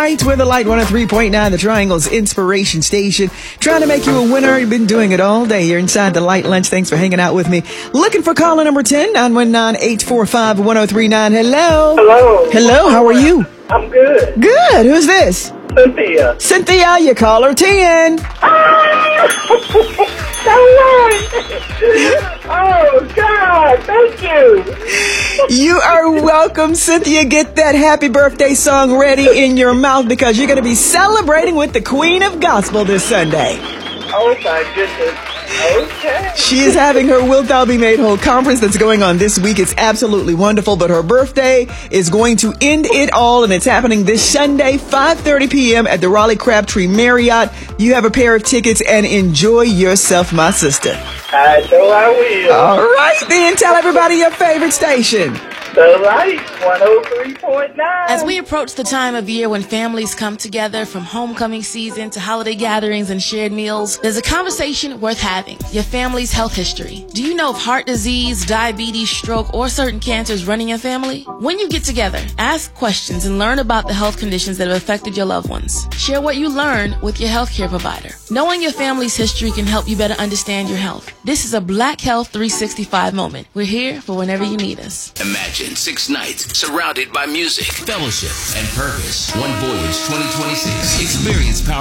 right, we're the Light 103.9, the Triangle's inspiration station. Trying to make you a winner. You've been doing it all day here inside the Light Lunch. Thanks for hanging out with me. Looking for caller number 10, 919-845-1039. Hello. Hello. Hello, how are you? I'm good. Good. Who's this? Cynthia. Cynthia, you caller 10. Oh, God. Thank you. You are welcome, Cynthia. Get that happy birthday song ready in your mouth because you're going to be celebrating with the Queen of Gospel this Sunday. Oh, my goodness. Okay. She is having her Wilt Thou Be Made Whole conference that's going on this week. It's absolutely wonderful, but her birthday is going to end it all, and it's happening this Sunday, 5:30 p.m. at the Raleigh Crabtree Marriott. You have a pair of tickets, and enjoy yourself, my sister. I know I will. All right, then. Tell everybody your favorite station. The Light 103.9. As we approach the time of year when families come together from homecoming season to holiday gatherings and shared meals, there's a conversation worth having: your family's health history. Do you know of heart disease, diabetes, stroke, or certain cancers running your family? When you get together, ask questions and learn about the health conditions that have affected your loved ones. Share what you learn with your healthcare provider. Knowing your family's history can help you better understand your health. This is a Black Health 365 moment. We're here for whenever you need us. Imagine 6 nights surrounded by music, fellowship, and purpose. One Voyage 2026. Experience power.